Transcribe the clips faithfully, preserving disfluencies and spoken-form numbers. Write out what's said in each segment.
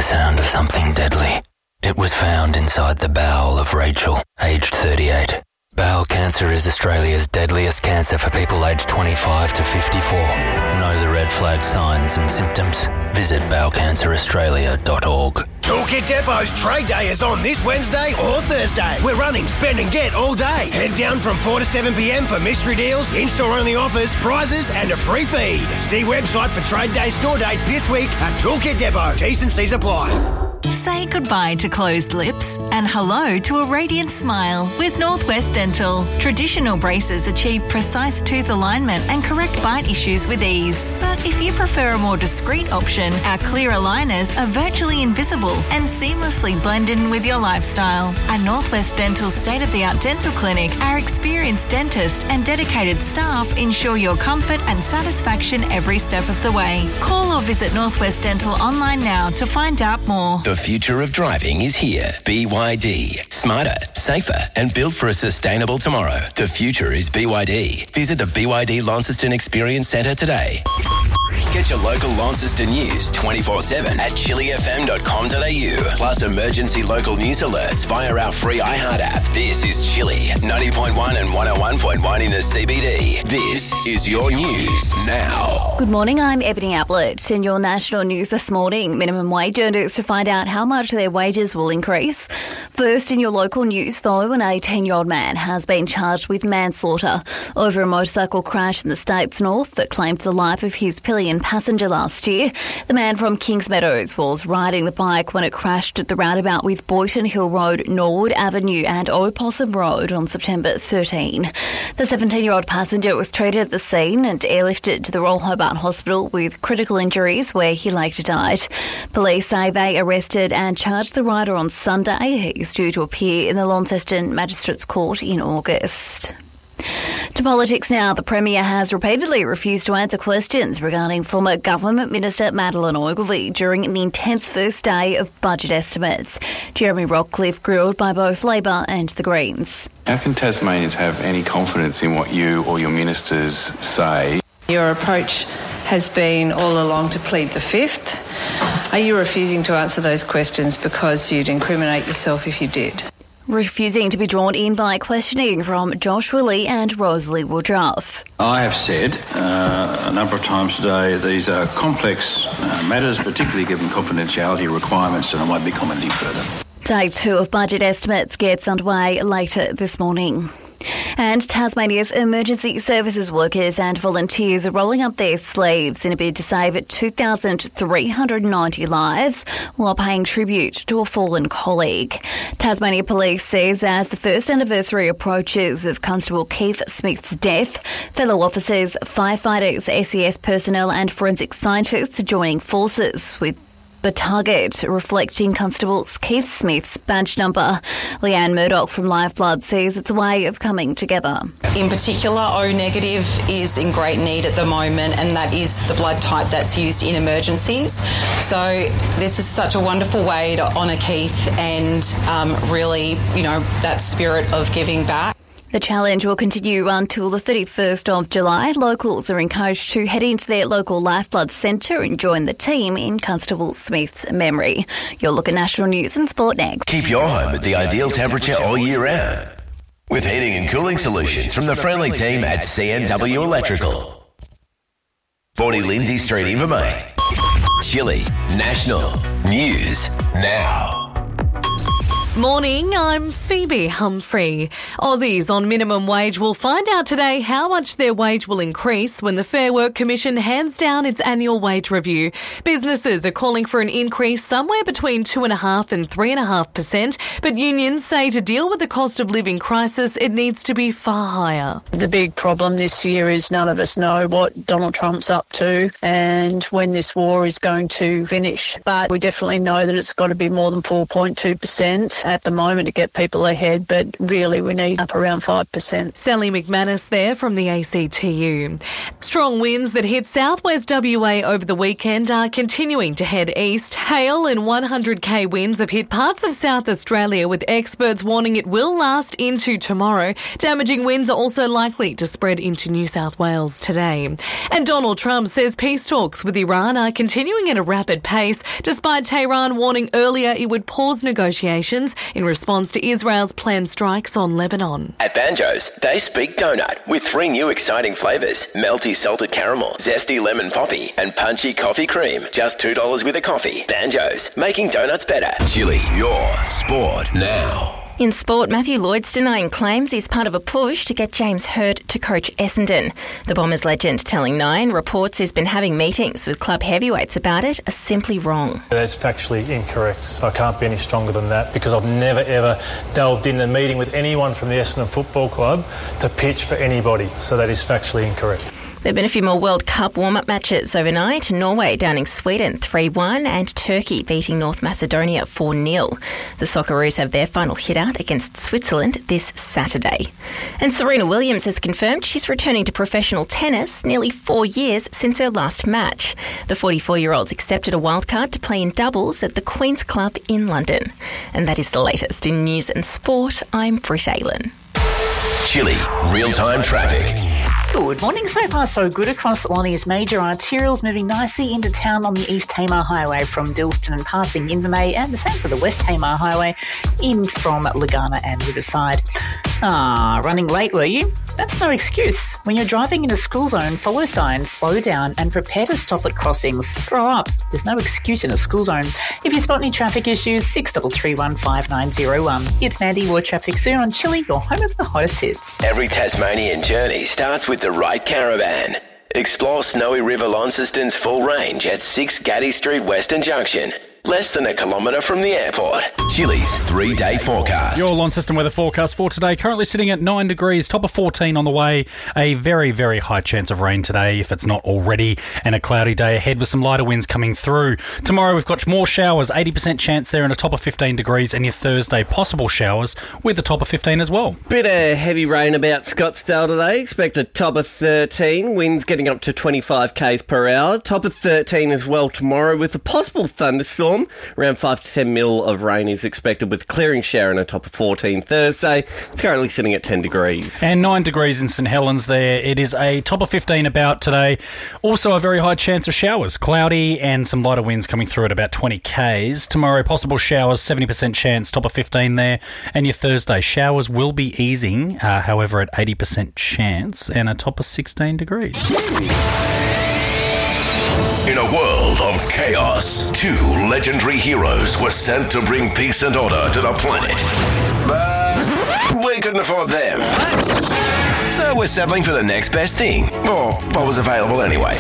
sound of something deadly. It was found inside the bowel of Rachel, aged thirty-eight. Bowel cancer is Australia's deadliest cancer for people aged twenty-five to fifty-four. Know the red flag signs and symptoms? Visit bowel cancer australia dot org. Toolkit Depot's Trade Day is on this Wednesday or Thursday. We're running Spend and Get all day. Head down from four to seven p.m. for mystery deals, in-store only offers, prizes and a free feed. See website for Trade Day store dates this week at Toolkit Depot. T's and C's apply. Say goodbye to closed lips and hello to a radiant smile with Northwest Dental. Traditional braces achieve precise tooth alignment and correct bite issues with ease. But if you prefer a more discreet option, our clear aligners are virtually invisible and seamlessly blend in with your lifestyle. At Northwest Dental's state-of-the-art dental clinic, our experienced dentists and dedicated staff ensure your comfort and satisfaction every step of the way. Call or visit Northwest Dental online now to find out more. The future of driving is here. B Y D. Smarter, safer and built for a sustainable tomorrow. The future is B Y D. Visit the B Y D Launceston Experience Centre today. Get your local Launceston news twenty-four seven at chili f m dot com dot a u. Plus emergency local news alerts via our free iHeart app. This is Chili, ninety point one and one oh one point one in the C B D. This is your news now. Good morning, I'm Ebony Ablett. In your national news this morning, minimum wage earners to find out how much their wages will increase. First, in your local news, though, an eighteen-year-old man has been charged with manslaughter over a motorcycle crash in the state's north that claimed the life of his pillion passenger last year. The man from Kingsmeadows was riding the bike when it crashed at the roundabout with Boyton Hill Road, Norwood Avenue and Opossum Road on September thirteenth. The seventeen-year-old passenger was treated at the scene and airlifted to the Royal Hobart Hospital with critical injuries where he later died. Police say they arrested and charged the rider on Sunday. He's due to appear in the Launceston Magistrates Court in August. To politics now, the Premier has repeatedly refused to answer questions regarding former Government Minister Madeleine Ogilvie during an intense first day of budget estimates. Jeremy Rockcliffe grilled by both Labor and the Greens. How can Tasmanians have any confidence in what you or your ministers say? Your approach has been all along to plead the fifth. Are you refusing to answer those questions because you'd incriminate yourself if you did? Refusing to be drawn in by questioning from Josh Willey and Rosalie Woodruff. I have said uh, a number of times today these are complex uh, matters, particularly given confidentiality requirements, and I won't be commenting further. Day two of budget estimates gets underway later this morning. And Tasmania's emergency services workers and volunteers are rolling up their sleeves in a bid to save two thousand three hundred ninety lives while paying tribute to a fallen colleague. Tasmania Police says as the first anniversary approaches of Constable Keith Smith's death, fellow officers, firefighters, S E S personnel and forensic scientists are joining forces with the target reflecting Constable Keith Smith's badge number. Leanne Murdoch from Lifeblood says it's a way of coming together. In particular, O negative is in great need at the moment, and that is the blood type that's used in emergencies. So this is such a wonderful way to honour Keith and um, really, you know, that spirit of giving back. The challenge will continue until the thirty-first of July. Locals are encouraged to head into their local Lifeblood Centre and join the team in Constable Smith's memory. You'll look at national news and sport next. Keep your home at the ideal temperature all year round with heating and cooling solutions from the friendly team at C N W Electrical. forty Lindsay Street, Invermain. Chili National News Now. Morning, I'm Phoebe Humphrey. Aussies on minimum wage will find out today how much their wage will increase when the Fair Work Commission hands down its annual wage review. Businesses are calling for an increase somewhere between two point five and three point five percent, but unions say to deal with the cost of living crisis, it needs to be far higher. The big problem this year is none of us know what Donald Trump's up to and when this war is going to finish, but we definitely know that it's got to be more than four point two percent. at the moment to get people ahead, but really we need up around five percent. Sally McManus there from the A C T U. Strong winds that hit southwest W A over the weekend are continuing to head east. Hail and one hundred k winds have hit parts of South Australia, with experts warning it will last into tomorrow. Damaging winds are also likely to spread into New South Wales today. And Donald Trump says peace talks with Iran are continuing at a rapid pace, despite Tehran warning earlier it would pause negotiations in response to Israel's planned strikes on Lebanon. At Banjo's, they speak donut with three new exciting flavours: melty salted caramel, zesty lemon poppy, and punchy coffee cream. Just two dollars with a coffee. Banjo's, making donuts better. Chili, your sport now. In sport, Matthew Lloyd's denying claims he's part of a push to get James Hird to coach Essendon. The Bombers legend telling Nine reports he's been having meetings with club heavyweights about it are simply wrong. That's factually incorrect. I can't be any stronger than that, because I've never ever delved in a meeting with anyone from the Essendon Football Club to pitch for anybody. So that is factually incorrect. There have been a few more World Cup warm-up matches overnight. Norway downing Sweden three one and Turkey beating North Macedonia four nil. The Socceroos have their final hit-out against Switzerland this Saturday. And Serena Williams has confirmed she's returning to professional tennis nearly four years since her last match. The forty-four-year-old's accepted a wildcard to play in doubles at the Queen's Club in London. And that is the latest in news and sport. I'm Britt Aylen. Chili, real-time traffic. Good morning. So far, so good across Lonnie's major arterials, moving nicely into town on the East Tamar Highway from Dilston and passing Invermay, and the same for the West Tamar Highway in from Lagana and Riverside. Ah, running late, were you? That's no excuse. When you're driving in a school zone, follow signs, slow down, and prepare to stop at crossings. Grow up. There's no excuse in a school zone. If you spot any traffic issues, six three three one five nine zero one. It's Mandy, War Traffic Soon on Chili, your home of the hottest hits. Every Tasmanian journey starts with the right caravan. Explore Snowy River Launceston's full range at six Gaddy Street, Western Junction. Less than a kilometre from the airport. Chili's three-day forecast. Your Launceston weather forecast for today, currently sitting at nine degrees, top of fourteen on the way. A very, very high chance of rain today, if it's not already, and a cloudy day ahead with some lighter winds coming through. Tomorrow we've got more showers, eighty percent chance there, and a top of fifteen degrees, and your Thursday possible showers with a top of fifteen as well. Bit of heavy rain about Scottsdale today. Expect a top of thirteen, winds getting up to twenty-five k's per hour. Top of thirteen as well tomorrow with a possible thunderstorm. Around five to ten mil of rain is expected with clearing shower and a top of fourteen Thursday. It's currently sitting at ten degrees. And nine degrees in St Helens there. It is a top of fifteen about today. Also a very high chance of showers. Cloudy and some lighter winds coming through at about twenty k's. Tomorrow, possible showers, seventy percent chance, top of fifteen there. And your Thursday, showers will be easing, uh, however, at eighty percent chance and a top of sixteen degrees. In a world of chaos, two legendary heroes were sent to bring peace and order to the planet. But we couldn't afford them. So we're settling for the next best thing, or what was available anyway.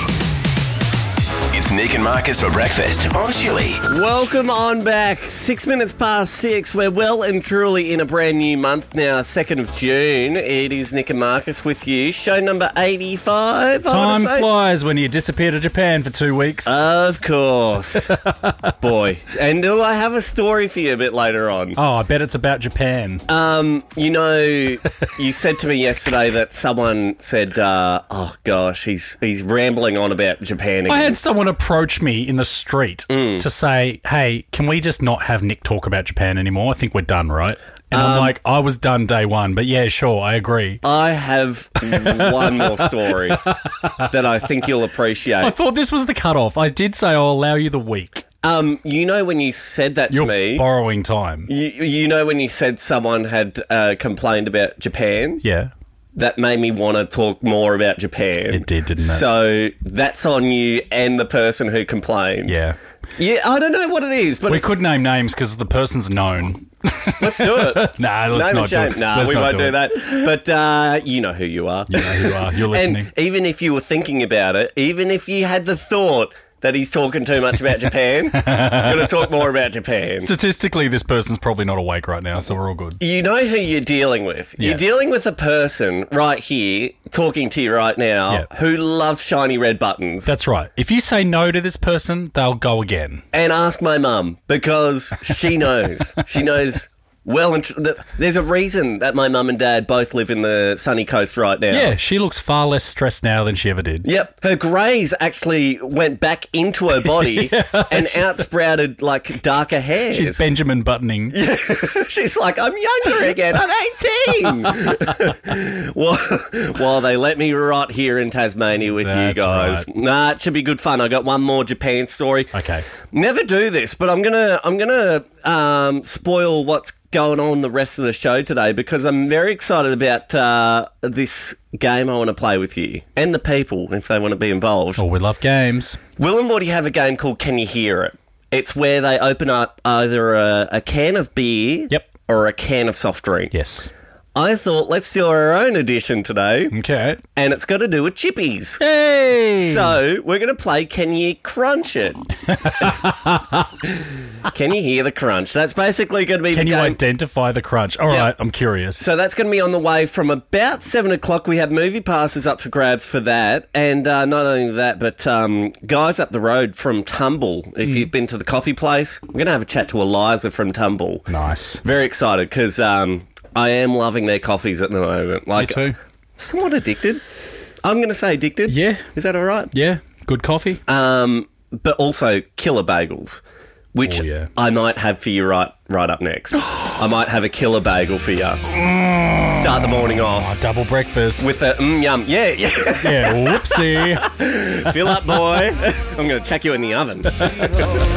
It's Nick and Marcus for breakfast on Chili. Welcome on back. Six minutes past six. We're well and truly in a brand new month now, second of June. It is Nick and Marcus with you. Show number eighty-five. Time flies when you disappear to Japan for two weeks. Of course. Boy. And do I have a story for you a bit later on? Oh, I bet it's about Japan. Um, you know, you said to me yesterday that someone said, uh, oh gosh, he's he's rambling on about Japan again. I had someone approach me in the street mm. to say, hey, can we just not have Nick talk about Japan anymore? I think we're done, right? And um, I'm like, I was done day one, but yeah, sure, I agree. I have one more story that I think you'll appreciate. I thought this was the cutoff. I did say I'll allow you the week. Um, you know when you said that to You're me... borrowing time. You, you know when you said someone had uh, complained about Japan? Yeah. That made me want to talk more about Japan. It did, didn't it? So that's on you and the person who complained. Yeah. Yeah, I don't know what it is, but we it's... could name names because the person's known. Let's do it. nah, let's Name not do it. Nah, let's we not won't do, do it. that. But uh, you know who you are. You know who you are. You're listening. And even if you were thinking about it, even if you had the thought that he's talking too much about Japan. Going to talk more about Japan. Statistically, this person's probably not awake right now, so we're all good. You know who you're dealing with. Yeah. You're dealing with a person right here, talking to you right now, Yeah. who loves shiny red buttons. That's right. If you say no to this person, they'll go again. And ask my mum, because she knows. She knows well and tr- th- there's a reason that my mum and dad both live in the sunny coast right now. Yeah, she looks far less stressed now than she ever did. Yep. Her greys actually went back into her body Yeah, and she's- outsprouted like darker hairs. She's Benjamin buttoning. Yeah. She's like, I'm younger again. I'm eighteen. while, while they let me rot here in Tasmania with you That's guys. right. Nah, it should be good fun. I got one more Japan story. Okay. Never do this, but I'm gonna I'm gonna um, spoil what's going on the rest of the show today because I'm very excited about uh, this game I want to play with you and the people if they want to be involved. Oh, we love games. Will and Woody have a game called Can You Hear It? It's where they open up either a, a can of beer Yep. or a can of soft drink. Yes. I thought let's do our own edition today. Okay. And it's got to do with chippies. Hey! So we're going to play Can You Crunch It? Can you hear the crunch? That's basically going to be Can the you game. identify the crunch? All Yep. right, I'm curious. So that's going to be on the way from about seven o'clock. We have movie passes up for grabs for that. And uh, not only that, but um, guys up the road from Tumble, if Mm. you've been to the coffee place, I'm going to have a chat to Eliza from Tumble. Nice. Very excited because um, I am loving their coffees at the moment. Like, Me too. Somewhat addicted. I'm going to say addicted. Yeah. Is that all right? Yeah, good coffee. Um, but also killer bagels, which Oh, yeah. I might have for you right right up next. I might have a killer bagel for you. Start the morning off. Oh, double breakfast. With the mm, yum. Yeah, yeah. Yeah, whoopsie. Fill up, boy. I'm going to chuck you in the oven.